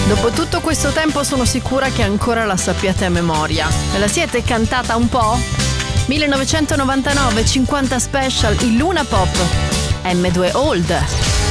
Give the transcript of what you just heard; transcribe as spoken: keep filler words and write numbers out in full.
Dopo tutto questo tempo sono sicura che ancora la sappiate a memoria. Me la siete cantata un po'? millenovecentonovantanove cinquanta Special, il Luna Pop, M due Old.